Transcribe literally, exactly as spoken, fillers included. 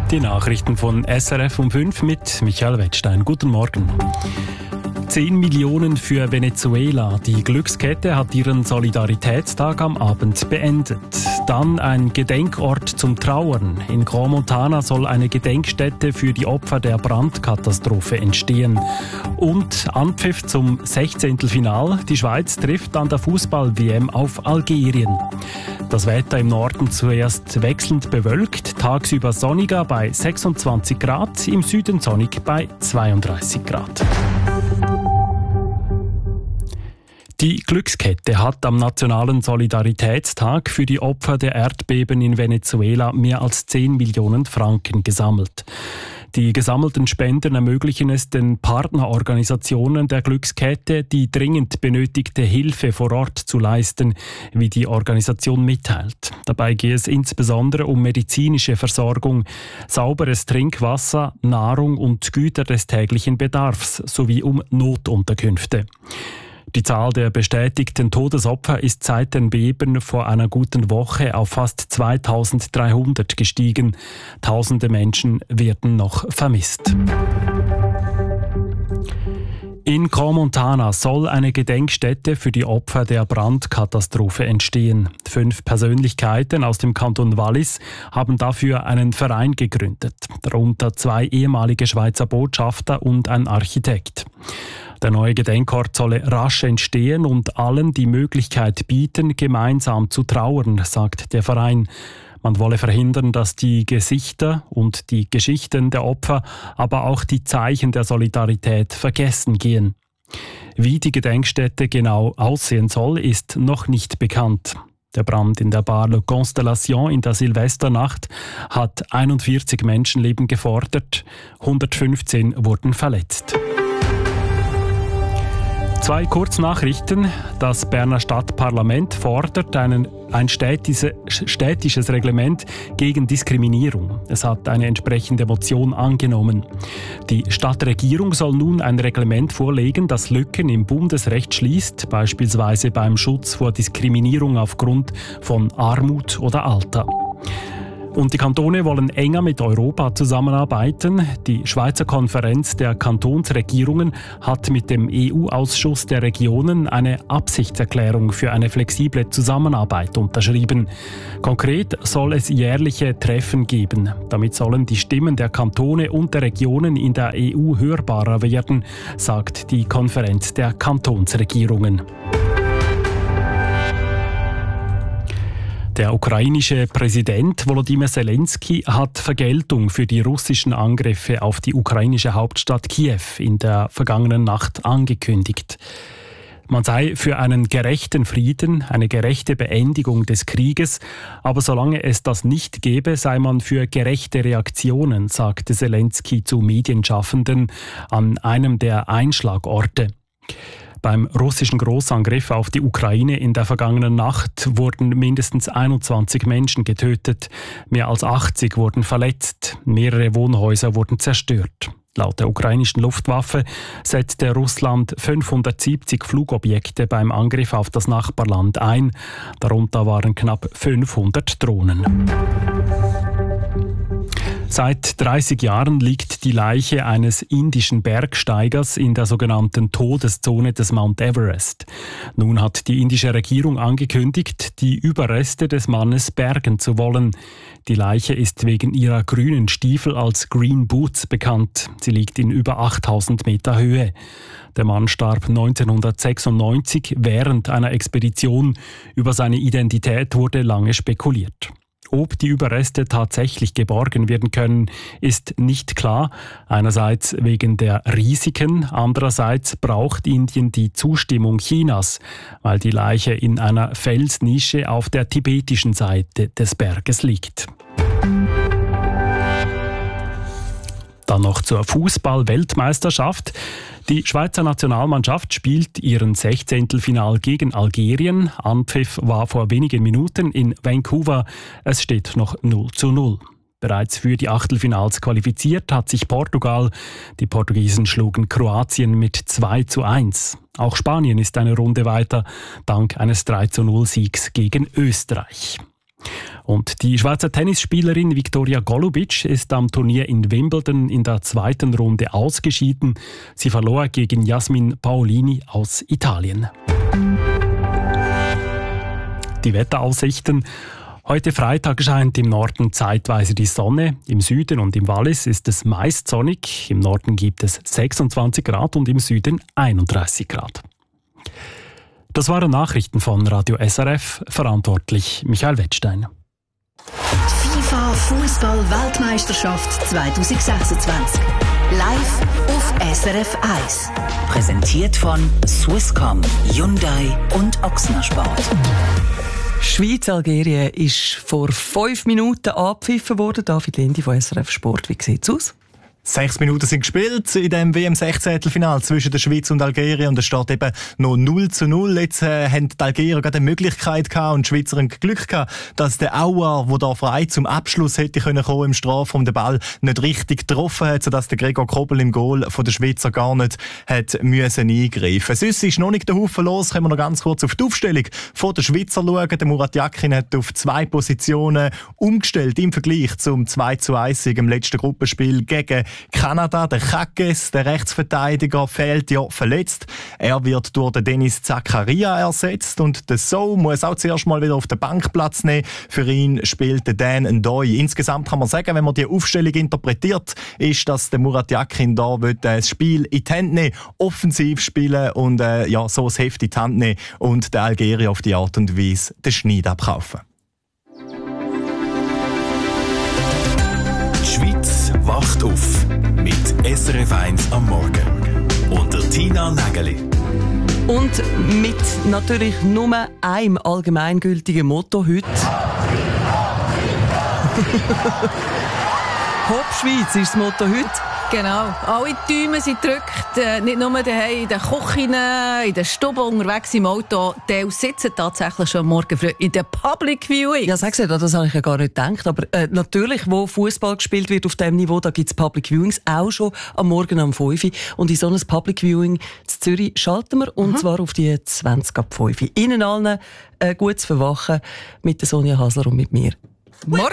Die Nachrichten von S R F um fünf mit Michael Wettstein. Guten Morgen. zehn Millionen für Venezuela. Die Glückskette hat ihren Solidaritätstag am Abend beendet. Dann ein Gedenkort zum Trauern. In Crans-Montana soll eine Gedenkstätte für die Opfer der Brandkatastrophe entstehen. Und Anpfiff zum Sechzehntelfinal. Die Schweiz trifft an der Fußball-W M auf Algerien. Das Wetter im Norden zuerst wechselnd bewölkt, tagsüber sonniger bei sechsundzwanzig Grad, im Süden sonnig bei zweiunddreißig Grad. Die Glückskette hat am Nationalen Solidaritätstag für die Opfer der Erdbeben in Venezuela mehr als zehn Millionen Franken gesammelt. Die gesammelten Spenden ermöglichen es den Partnerorganisationen der Glückskette, die dringend benötigte Hilfe vor Ort zu leisten, wie die Organisation mitteilt. Dabei gehe es insbesondere um medizinische Versorgung, sauberes Trinkwasser, Nahrung und Güter des täglichen Bedarfs sowie um Notunterkünfte. Die Zahl der bestätigten Todesopfer ist seit den Beben vor einer guten Woche auf fast zweitausenddreihundert gestiegen. Tausende Menschen werden noch vermisst. In Crans-Montana soll eine Gedenkstätte für die Opfer der Brandkatastrophe entstehen. Fünf Persönlichkeiten aus dem Kanton Wallis haben dafür einen Verein gegründet, darunter zwei ehemalige Schweizer Botschafter und ein Architekt. Der neue Gedenkort solle rasch entstehen und allen die Möglichkeit bieten, gemeinsam zu trauern, sagt der Verein. Man wolle verhindern, dass die Gesichter und die Geschichten der Opfer, aber auch die Zeichen der Solidarität vergessen gehen. Wie die Gedenkstätte genau aussehen soll, ist noch nicht bekannt. Der Brand in der Bar Le Constellation in der Silvesternacht hat einundvierzig Menschenleben gefordert, hundertfünfzehn wurden verletzt. Zwei Kurznachrichten. Das Berner Stadtparlament fordert einen, ein städtische, städtisches Reglement gegen Diskriminierung. Es hat eine entsprechende Motion angenommen. Die Stadtregierung soll nun ein Reglement vorlegen, das Lücken im Bundesrecht schließt, beispielsweise beim Schutz vor Diskriminierung aufgrund von Armut oder Alter. Und die Kantone wollen enger mit Europa zusammenarbeiten. Die Schweizer Konferenz der Kantonsregierungen hat mit dem E U-Ausschuss der Regionen eine Absichtserklärung für eine flexible Zusammenarbeit unterschrieben. Konkret soll es jährliche Treffen geben. Damit sollen die Stimmen der Kantone und der Regionen in der E U hörbarer werden, sagt die Konferenz der Kantonsregierungen. Der ukrainische Präsident Volodymyr Zelensky hat Vergeltung für die russischen Angriffe auf die ukrainische Hauptstadt Kiew in der vergangenen Nacht angekündigt. Man sei für einen gerechten Frieden, eine gerechte Beendigung des Krieges, aber solange es das nicht gäbe, sei man für gerechte Reaktionen, sagte Zelensky zu Medienschaffenden an einem der Einschlagorte. Beim russischen Großangriff auf die Ukraine in der vergangenen Nacht wurden mindestens einundzwanzig Menschen getötet, mehr als achtzig wurden verletzt, mehrere Wohnhäuser wurden zerstört. Laut der ukrainischen Luftwaffe setzte Russland fünfhundertsiebzig Flugobjekte beim Angriff auf das Nachbarland ein, darunter waren knapp fünfhundert Drohnen. Seit dreißig Jahren liegt die Leiche eines indischen Bergsteigers in der sogenannten Todeszone des Mount Everest. Nun hat die indische Regierung angekündigt, die Überreste des Mannes bergen zu wollen. Die Leiche ist wegen ihrer grünen Stiefel als Green Boots bekannt. Sie liegt in über achttausend Meter Höhe. Der Mann starb neunzehnhundertsechsundneunzig während einer Expedition. Über seine Identität wurde lange spekuliert. Ob die Überreste tatsächlich geborgen werden können, ist nicht klar. Einerseits wegen der Risiken, andererseits braucht Indien die Zustimmung Chinas, weil die Leiche in einer Felsnische auf der tibetischen Seite des Berges liegt. Dann noch zur Fußball-Weltmeisterschaft. Die Schweizer Nationalmannschaft spielt ihren Sechzehntelfinal gegen Algerien. Anpfiff war vor wenigen Minuten in Vancouver. Es steht noch null zu null. Bereits für die Achtelfinals qualifiziert hat sich Portugal. Die Portugiesen schlugen Kroatien mit zwei zu eins. Auch Spanien ist eine Runde weiter, dank eines drei zu null Siegs gegen Österreich. Und die Schweizer Tennisspielerin Viktoria Golubic ist am Turnier in Wimbledon in der zweiten Runde ausgeschieden. Sie verlor gegen Jasmin Paolini aus Italien. Die Wetteraussichten. Heute Freitag scheint im Norden zeitweise die Sonne. Im Süden und im Wallis ist es meist sonnig. Im Norden gibt es sechsundzwanzig Grad und im Süden einunddreißig Grad. Das waren Nachrichten von Radio S R F, verantwortlich Michael Wettstein. Die FIFA Fußball-Weltmeisterschaft zwanzig sechsundzwanzig. Live auf S R F eins. Präsentiert von Swisscom, Hyundai und Ochsner Sport. Schweiz-Algerien ist vor fünf Minuten abgepfiffen worden. David Lindi von S R F Sport. Wie sieht es aus? Sechs Minuten sind gespielt in dem W M sechzehntel-Final zwischen der Schweiz und Algerien und es steht eben noch null zu null. Jetzt äh, haben die Algerier gerade eine Möglichkeit gehabt und die Schweizer ein Glück gehabt, dass der Auer, der da frei zum Abschluss hätte können kommen im Strafraum, den Ball nicht richtig getroffen hat, sodass der Gregor Kobel im Goal von der Schweizer gar nicht hat müssen eingreifen. Sonst ist noch nicht der Haufen los. Können wir noch ganz kurz auf die Aufstellung von der Schweizer schauen. Der Murat Yakin hat auf zwei Positionen umgestellt im Vergleich zum zwei zu eins im letzten Gruppenspiel gegen Kanada. Der Kakes, der Rechtsverteidiger, fehlt ja verletzt. Er wird durch den Dennis Zakaria ersetzt und der So muss auch zuerst mal wieder auf den Bank Platz nehmen. Für ihn spielt der Dan Ndoye. Insgesamt kann man sagen, wenn man die Aufstellung interpretiert, ist, dass der Murat Yakin da will, das Spiel in die Hand nehmen, offensiv spielen und äh, ja, so das Heft in die Hand nehmen und der Algerier auf die Art und Weise den Schneid abkaufen. Die Schweiz wacht auf mit S R F eins am Morgen. Und der Tina Nägeli. Und mit natürlich nur einem allgemeingültigen Motto heute. Hopp Schweiz ist das Motto heute. Genau. Alle Däume sind gedrückt. Äh, nicht nur daheim in den Küchen, in den Stuben unterwegs im Auto. Die sitzen tatsächlich schon morgen früh in der Public Viewing. Ja, sag's ja, das habe ich ja gar nicht gedacht. Aber äh, natürlich, wo Fußball gespielt wird auf diesem Niveau, da gibt's Public Viewings auch schon am Morgen um fünf Uhr. Und in so einem Public Viewing in Zürich schalten wir. Und mhm. zwar auf die zwanzig ab fünf Uhr. Ihnen allen äh, gut zu verwachen mit der Sonja Hasler und mit mir. Morgen!